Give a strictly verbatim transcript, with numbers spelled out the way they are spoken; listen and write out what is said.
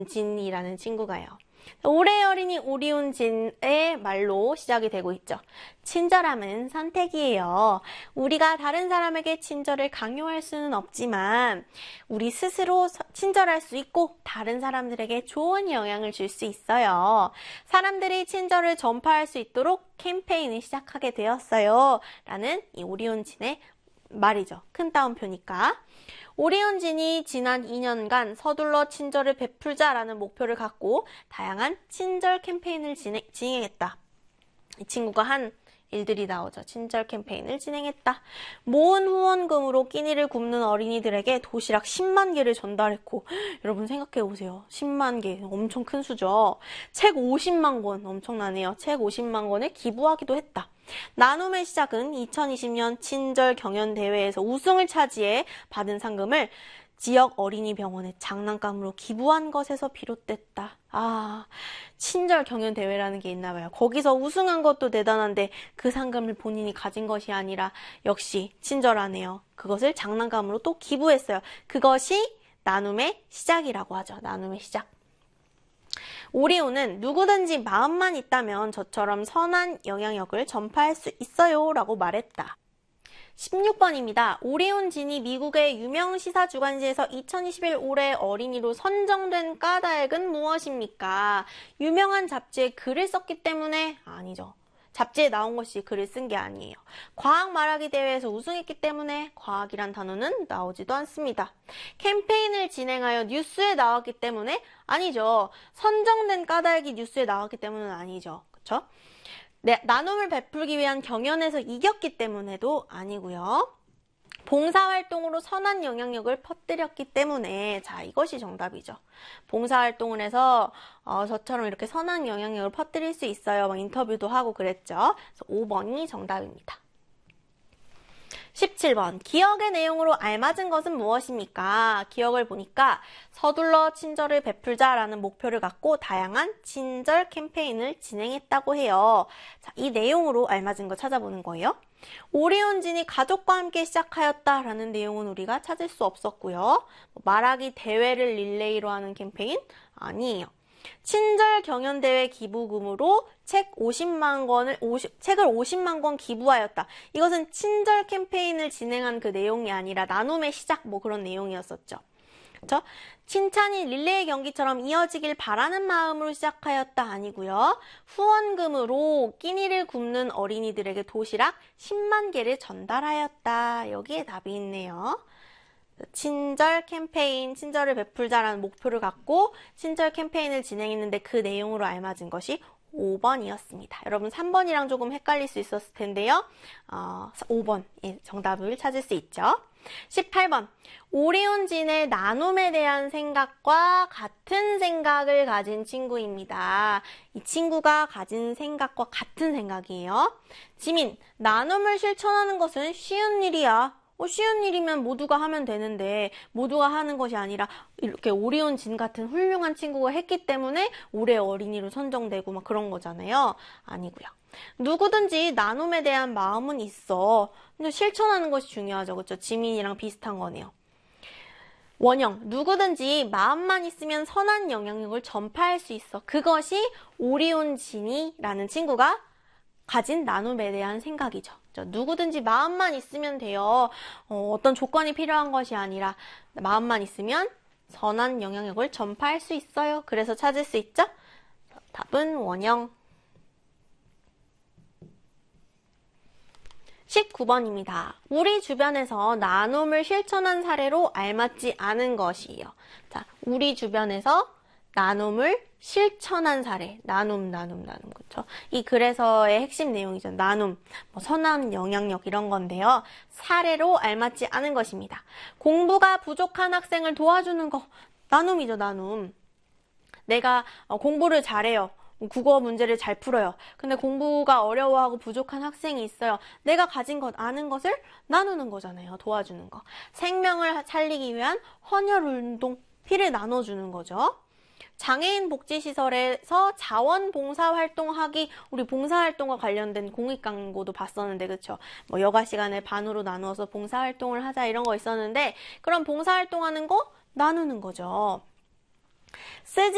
진이라는 친구가요. 올해 어린이 오리온진의 말로 시작이 되고 있죠. 친절함은 선택이에요. 우리가 다른 사람에게 친절을 강요할 수는 없지만 우리 스스로 친절할 수 있고 다른 사람들에게 좋은 영향을 줄 수 있어요. 사람들이 친절을 전파할 수 있도록 캠페인을 시작하게 되었어요. 라는 이 오리온진의 말이죠. 큰 따옴표니까. 오리온진이 지난 이 년간 서둘러 친절을 베풀자라는 목표를 갖고 다양한 친절 캠페인을 진행, 진행했다. 이 친구가 한 일들이 나오죠. 친절 캠페인을 진행했다. 모은 후원금으로 끼니를 굶는 어린이들에게 도시락 십만 개를 전달했고, 여러분 생각해 보세요. 십만 개 엄청 큰 수죠. 책 오십만 권 엄청나네요. 책 오십만 권을 기부하기도 했다. 나눔의 시작은 이천이십 년 친절 경연 대회에서 우승을 차지해 받은 상금을 지역 어린이 병원에 장난감으로 기부한 것에서 비롯됐다. 아, 친절 경연 대회라는 게 있나 봐요. 거기서 우승한 것도 대단한데 그 상금을 본인이 가진 것이 아니라 역시 친절하네요. 그것을 장난감으로 또 기부했어요. 그것이 나눔의 시작이라고 하죠. 나눔의 시작. 오리온은 누구든지 마음만 있다면 저처럼 선한 영향력을 전파할 수 있어요 라고 말했다. 십육 번입니다. 오리온진이 미국의 유명 시사 주간지에서 이천이십일 올해 어린이로 선정된 까닭은 무엇입니까? 유명한 잡지에 글을 썼기 때문에? 아니죠. 잡지에 나온 것이 글을 쓴 게 아니에요. 과학 말하기 대회에서 우승했기 때문에 과학이란 단어는 나오지도 않습니다. 캠페인을 진행하여 뉴스에 나왔기 때문에? 아니죠. 선정된 까닭이 뉴스에 나왔기 때문은 아니죠. 그쵸? 네, 나눔을 베풀기 위한 경연에서 이겼기 때문에도 아니고요. 봉사활동으로 선한 영향력을 퍼뜨렸기 때문에 자 이것이 정답이죠. 봉사활동을 해서 어, 저처럼 이렇게 선한 영향력을 퍼뜨릴 수 있어요. 막 인터뷰도 하고 그랬죠. 그래서 오 번이 정답입니다. 십칠 번 기억의 내용으로 알맞은 것은 무엇입니까? 기억을 보니까 서둘러 친절을 베풀자라는 목표를 갖고 다양한 친절 캠페인을 진행했다고 해요. 자, 이 내용으로 알맞은 거 찾아보는 거예요. 오리온진이 가족과 함께 시작하였다라는 내용은 우리가 찾을 수 없었고요. 말하기 대회를 릴레이로 하는 캠페인? 아니에요. 친절 경연대회 기부금으로 책 오십만 권을, 오십, 책을 오십만 권 기부하였다. 이것은 친절 캠페인을 진행한 그 내용이 아니라 나눔의 시작 뭐 그런 내용이었었죠. 그렇죠? 칭찬이 릴레이 경기처럼 이어지길 바라는 마음으로 시작하였다 아니고요. 후원금으로 끼니를 굶는 어린이들에게 도시락 십만 개를 전달하였다. 여기에 답이 있네요. 친절 캠페인, 친절을 베풀자라는 목표를 갖고 친절 캠페인을 진행했는데 그 내용으로 알맞은 것이 오 번이었습니다. 여러분 삼 번이랑 조금 헷갈릴 수 있었을 텐데요. 어, 오 번 예, 정답을 찾을 수 있죠. 십팔 번 오리온진의 나눔에 대한 생각과 같은 생각을 가진 친구입니다. 이 친구가 가진 생각과 같은 생각이에요. 지민, 나눔을 실천하는 것은 쉬운 일이야. 어, 쉬운 일이면 모두가 하면 되는데 모두가 하는 것이 아니라 이렇게 오리온진 같은 훌륭한 친구가 했기 때문에 올해 어린이로 선정되고 막 그런 거잖아요. 아니고요. 누구든지 나눔에 대한 마음은 있어. 근데 실천하는 것이 중요하죠. 그렇죠? 지민이랑 비슷한 거네요. 원영, 누구든지 마음만 있으면 선한 영향력을 전파할 수 있어. 그것이 오리온진이라는 친구가 가진 나눔에 대한 생각이죠. 누구든지 마음만 있으면 돼요. 어, 어떤 조건이 필요한 것이 아니라 마음만 있으면 선한 영향력을 전파할 수 있어요. 그래서 찾을 수 있죠? 답은 원영. 십구 번입니다. 우리 주변에서 나눔을 실천한 사례로 알맞지 않은 것이에요. 자, 우리 주변에서 나눔을 실천한 사례, 나눔, 나눔, 나눔, 그렇죠? 이 글에서의 핵심 내용이죠. 나눔, 뭐 선한 영향력 이런 건데요. 사례로 알맞지 않은 것입니다. 공부가 부족한 학생을 도와주는 거, 나눔이죠, 나눔. 내가 공부를 잘해요. 국어 문제를 잘 풀어요. 근데 공부가 어려워하고 부족한 학생이 있어요. 내가 가진 것, 아는 것을 나누는 거잖아요. 도와주는 거. 생명을 살리기 위한 헌혈 운동, 피를 나눠주는 거죠. 장애인 복지시설에서 자원봉사활동하기, 우리 봉사활동과 관련된 공익 광고도 봤었는데, 그쵸? 뭐 여가 시간에 반으로 나누어서 봉사활동을 하자 이런 거 있었는데, 그런 봉사활동하는 거 나누는 거죠. 쓰지